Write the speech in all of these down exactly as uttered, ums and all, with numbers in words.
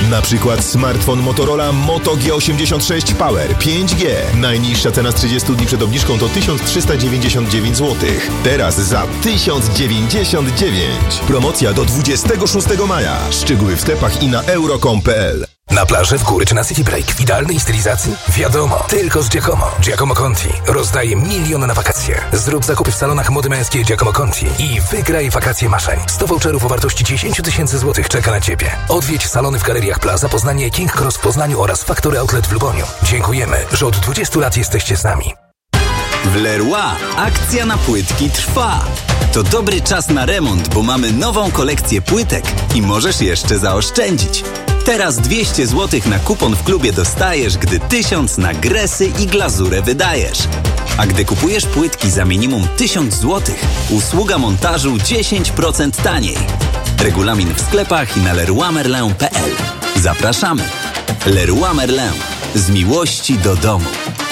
Na przykład smartfon Motorola Moto G osiemdziesiąt sześć Power pięć G. Najniższa cena z trzydziestu dni przed obniżką to tysiąc trzysta dziewięćdziesiąt dziewięć złotych. Teraz za tysiąc dziewięćdziesiąt dziewięć. Promocja do dwudziestego szóstego maja. Szczegóły w sklepach i na euro kropka com kropka p l. Na plaży, w góry czy na City Break w idealnej stylizacji? Wiadomo, tylko z Giacomo. Giacomo Conti rozdaje milion na wakacje. Zrób zakupy w salonach mody męskiej Giacomo Conti i wygraj wakacje marzeń. sto voucherów o wartości dziesięć tysięcy złotych czeka na Ciebie. Odwiedź salony w galeriach Plaza Poznanie, King Cross w Poznaniu oraz Factory Outlet w Luboniu. Dziękujemy, że od dwudziestu lat jesteście z nami. W Leroy akcja na płytki trwa. To dobry czas na remont, bo mamy nową kolekcję płytek i możesz jeszcze zaoszczędzić. Teraz dwieście złotych na kupon w klubie dostajesz, gdy tysiąc na gresy i glazurę wydajesz. A gdy kupujesz płytki za minimum tysiąc złotych, usługa montażu dziesięć procent taniej. Regulamin w sklepach i na leroy merlin kropka p l. Zapraszamy. Leroy Merlin. Z miłości do domu.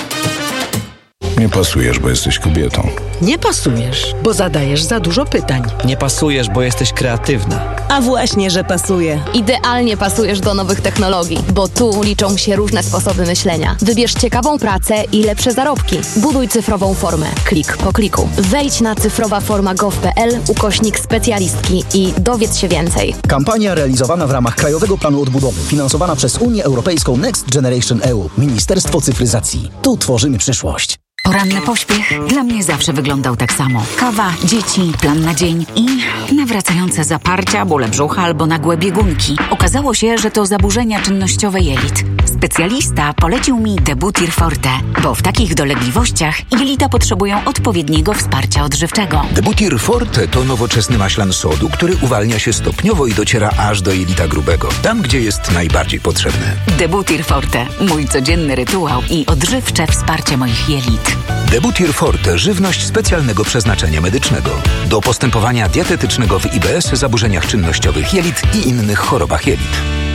Nie pasujesz, bo jesteś kobietą. Nie pasujesz, bo zadajesz za dużo pytań. Nie pasujesz, bo jesteś kreatywna. A właśnie, że pasuje. Idealnie pasujesz do nowych technologii, bo tu liczą się różne sposoby myślenia. Wybierz ciekawą pracę i lepsze zarobki. Buduj cyfrową formę. Klik po kliku. Wejdź na cyfrowaforma kropka gov kropka p l ukośnik specjalistki i dowiedz się więcej. Kampania realizowana w ramach Krajowego Planu Odbudowy, finansowana przez Unię Europejską Next Generation E U, Ministerstwo Cyfryzacji. Tu tworzymy przyszłość. Poranny pośpiech dla mnie zawsze wyglądał tak samo. Kawa, dzieci, plan na dzień i nawracające zaparcia, bóle brzucha albo nagłe biegunki. Okazało się, że to zaburzenia czynnościowe jelit. Specjalista polecił mi Debutir Forte, bo w takich dolegliwościach jelita potrzebują odpowiedniego wsparcia odżywczego. Debutir Forte to nowoczesny maślan sodu, który uwalnia się stopniowo i dociera aż do jelita grubego, tam gdzie jest najbardziej potrzebny. Debutir Forte, mój codzienny rytuał i odżywcze wsparcie moich jelit. Debutir Forte, żywność specjalnego przeznaczenia medycznego. Do postępowania dietetycznego w I B S, zaburzeniach czynnościowych jelit i innych chorobach jelit.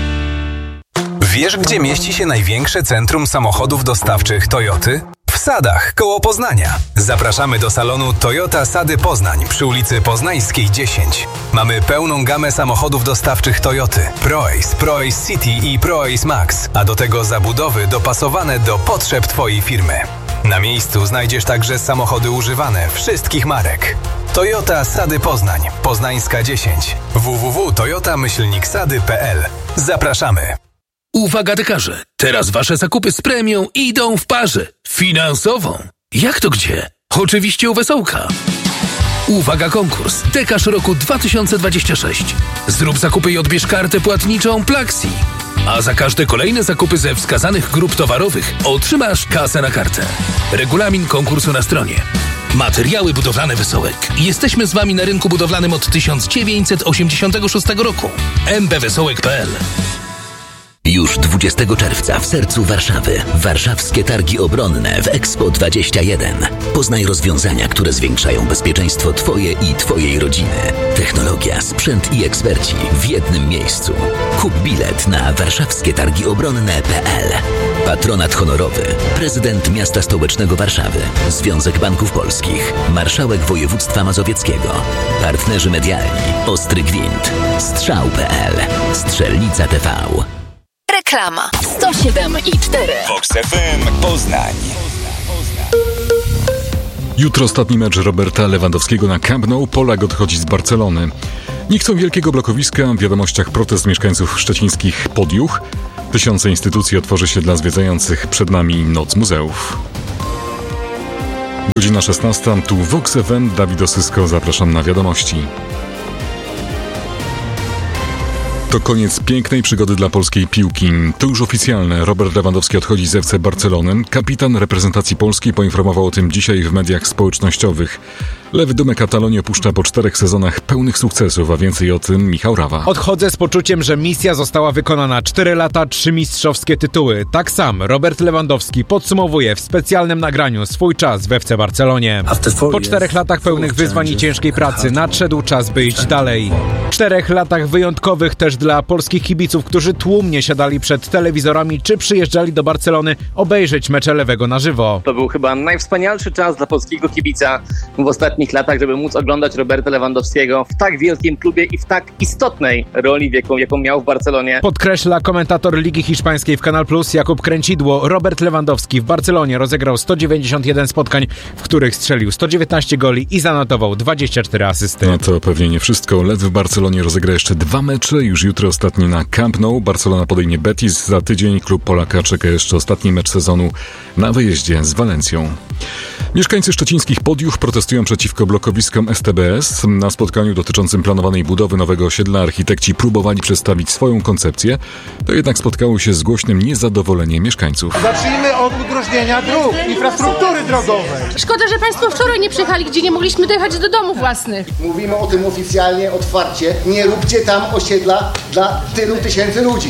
Wiesz, gdzie mieści się największe centrum samochodów dostawczych Toyoty? W Sadach, koło Poznania. Zapraszamy do salonu Toyota Sady Poznań przy ulicy Poznańskiej dziesięć. Mamy pełną gamę samochodów dostawczych Toyoty. ProAce, ProAce City i ProAce Max, a do tego zabudowy dopasowane do potrzeb Twojej firmy. Na miejscu znajdziesz także samochody używane wszystkich marek. Toyota Sady Poznań, Poznańska dziesięć. w w w kropka toyota myślnik sady kropka p l. Zapraszamy. Uwaga dekarze, teraz wasze zakupy z premią idą w parze. Finansową. Jak to gdzie? Oczywiście u Wesołka. Uwaga konkurs. Dekarz roku dwa tysiące dwudziesty szósty. Zrób zakupy i odbierz kartę płatniczą Plaxi. A za każde kolejne zakupy ze wskazanych grup towarowych otrzymasz kasę na kartę. Regulamin konkursu na stronie. Materiały budowlane Wesołek. Jesteśmy z wami na rynku budowlanym od tysiąc dziewięćset osiemdziesiątego szóstego roku. m b wesołek kropka p l. Już dwudziestego czerwca w sercu Warszawy. Warszawskie Targi Obronne w Expo dwadzieścia jeden. Poznaj rozwiązania, które zwiększają bezpieczeństwo Twoje i Twojej rodziny. Technologia, sprzęt i eksperci w jednym miejscu. Kup bilet na warszawskie targi obronne kropka p l. Patronat honorowy. Prezydent Miasta Stołecznego Warszawy. Związek Banków Polskich. Marszałek Województwa Mazowieckiego. Partnerzy medialni. Ostry Gwint. Strzał kropka p l. Strzelnica T V. Reklama sto siedem i cztery. Vox F M Poznań. Jutro ostatni mecz Roberta Lewandowskiego na Camp Nou. Polak odchodzi z Barcelony. Nie chcą wielkiego blokowiska. W wiadomościach protest mieszkańców szczecińskich Podjuch. Tysiące instytucji otworzy się dla zwiedzających. Przed nami Noc Muzeów. Godzina szesnasta. Tu Vox F M. Dawid Osysko. Zapraszam na wiadomości. To koniec pięknej przygody dla polskiej piłki. To już oficjalne. Robert Lewandowski odchodzi z F C Barcelony. Kapitan reprezentacji polskiej poinformował o tym dzisiaj w mediach społecznościowych. Lewy Dumek Katalonii opuszcza po czterech sezonach pełnych sukcesów, a więcej o tym Michał Rawa. Odchodzę z poczuciem, że misja została wykonana. Cztery lata, trzy mistrzowskie tytuły. Tak sam Robert Lewandowski podsumowuje w specjalnym nagraniu swój czas w F C Barcelonie. Po czterech latach pełnych wyzwań i ciężkiej pracy nadszedł czas, by iść dalej. Czterech latach wyjątkowych też dla polskich kibiców, którzy tłumnie siadali przed telewizorami czy przyjeżdżali do Barcelony obejrzeć mecze Lewego na żywo. To był chyba najwspanialszy czas dla polskiego kibica w ostatnich ostatnich latach, żeby móc oglądać Roberta Lewandowskiego w tak wielkim klubie i w tak istotnej roli, jaką, jaką miał w Barcelonie. Podkreśla komentator Ligi Hiszpańskiej w Kanal Plus Jakub Kręcidło. Robert Lewandowski w Barcelonie rozegrał sto dziewięćdziesiąt jeden spotkań, w których strzelił sto dziewiętnaście goli i zanotował dwadzieścia cztery asysty. No to pewnie nie wszystko. Led w Barcelonie rozegra jeszcze dwa mecze. Już jutro ostatni na Camp Nou. Barcelona podejmie Betis. Za tydzień klub Polaka czeka jeszcze ostatni mecz sezonu na wyjeździe z Walencją. Mieszkańcy szczecińskich Podjuch protestują przeciwko blokowiskom S T B S. Na spotkaniu dotyczącym planowanej budowy nowego osiedla architekci próbowali przedstawić swoją koncepcję. To jednak spotkało się z głośnym niezadowoleniem mieszkańców. Zacznijmy od udrożnienia dróg, infrastruktury drogowej. Szkoda, że państwo wczoraj nie przyjechali, gdzie nie mogliśmy dojechać do domów własnych. Mówimy o tym oficjalnie, otwarcie. Nie róbcie tam osiedla dla tylu tysięcy ludzi.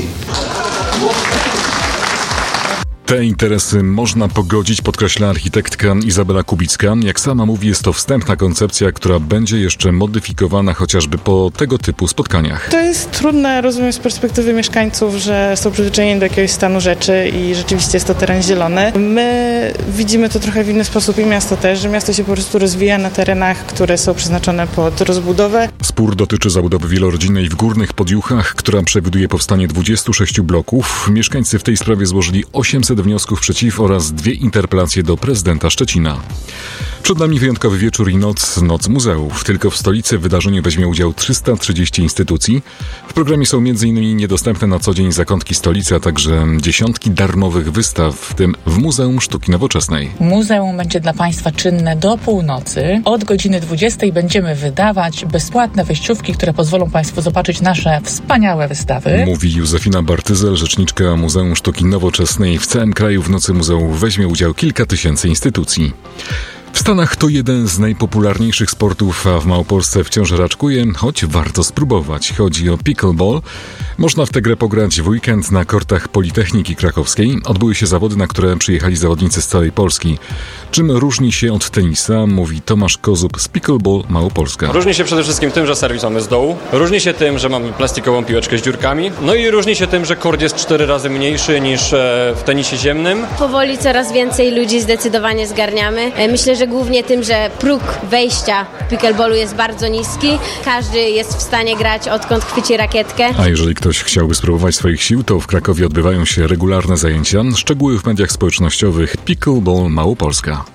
Te interesy można pogodzić, podkreśla architektka Izabela Kubicka. Jak sama mówi, jest to wstępna koncepcja, która będzie jeszcze modyfikowana chociażby po tego typu spotkaniach. To jest trudne, rozumiem, z perspektywy mieszkańców, że są przyzwyczajeni do jakiegoś stanu rzeczy i rzeczywiście jest to teren zielony. My widzimy to trochę w inny sposób i miasto też, że miasto się po prostu rozwija na terenach, które są przeznaczone pod rozbudowę. Spór dotyczy zabudowy wielorodzinnej w Górnych Podjuchach, która przewiduje powstanie dwudziestu sześciu bloków. Mieszkańcy w tej sprawie złożyli osiemset wniosków przeciw oraz dwie interpelacje do prezydenta Szczecina. Przed nami wyjątkowy wieczór i noc, noc muzeów. Tylko w stolicy w wydarzeniu weźmie udział trzysta trzydzieści instytucji. W programie są między innymi niedostępne na co dzień zakątki stolicy, a także dziesiątki darmowych wystaw, w tym w Muzeum Sztuki Nowoczesnej. Muzeum będzie dla Państwa czynne do północy. Od godziny dwudziestej będziemy wydawać bezpłatne wejściówki, które pozwolą Państwu zobaczyć nasze wspaniałe wystawy. Mówi Józefina Bartyzel, rzeczniczka Muzeum Sztuki Nowoczesnej. W całym kraju w Nocy Muzeów weźmie udział kilka tysięcy instytucji. W Stanach to jeden z najpopularniejszych sportów, a w Małopolsce wciąż raczkuje, choć warto spróbować. Chodzi o pickleball. Można w tę grę pograć w weekend na kortach Politechniki Krakowskiej. Odbyły się zawody, na które przyjechali zawodnicy z całej Polski. Czym różni się od tenisa, mówi Tomasz Kozub z Pickleball Małopolska. Różni się przede wszystkim tym, że serwis mamy z dołu. Różni się tym, że mamy plastikową piłeczkę z dziurkami. No i różni się tym, że kort jest cztery razy mniejszy niż w tenisie ziemnym. Powoli coraz więcej ludzi zdecydowanie zgarniamy. Myślę, że głównie tym, że próg wejścia pickleballu jest bardzo niski. Każdy jest w stanie grać, odkąd chwyci rakietkę. A jeżeli ktoś chciałby spróbować swoich sił, to w Krakowie odbywają się regularne zajęcia. Szczegóły w mediach społecznościowych. Pickleball Małopolska.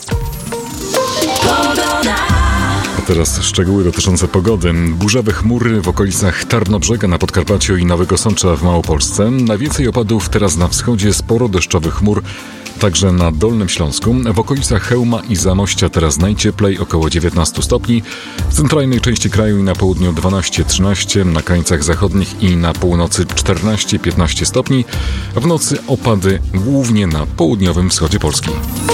A teraz szczegóły dotyczące pogody. Burzowe chmury w okolicach Tarnobrzega na Podkarpaciu i Nowego Sącza w Małopolsce. Najwięcej opadów teraz na wschodzie, sporo deszczowych chmur. Także na Dolnym Śląsku. W okolicach Chełma i Zamościa teraz najcieplej, około dziewiętnaście stopni. W centralnej części kraju i na południu dwanaście trzynaście, na krańcach zachodnich i na północy czternaście piętnaście stopni. W nocy opady głównie na południowym wschodzie Polski.